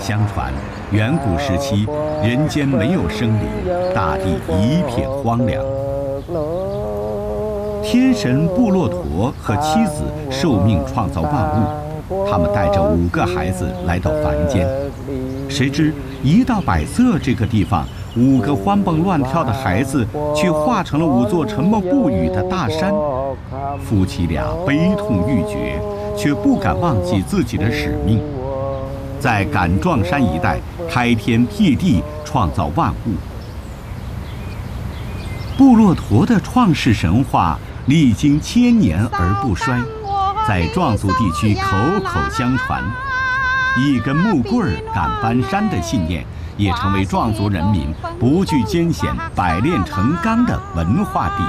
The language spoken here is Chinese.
相传，远古时期，人间没有生灵，大地一片荒凉。天神布洛陀和妻子受命创造万物，他们带着5个孩子来到凡间。谁知一到百色这个地方，5个欢蹦乱跳的孩子却化成了5座沉默不语的大山。夫妻俩悲痛欲绝，却不敢忘记自己的使命，在敢状山一带开天辟地，创造万物。布洛陀的创世神话历经千年而不衰，在壮族地区口口相传。一根木棍儿敢搬山的信念，也成为壮族人民不惧艰险、百炼成钢的文化底